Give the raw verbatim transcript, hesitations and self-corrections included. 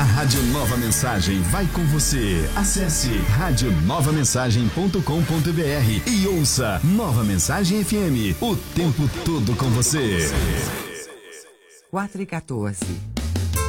A Rádio Nova Mensagem vai com você. Acesse rádio nova mensagem ponto com ponto br e ouça Nova Mensagem F M, o tempo todo com você. quatro e quatorze.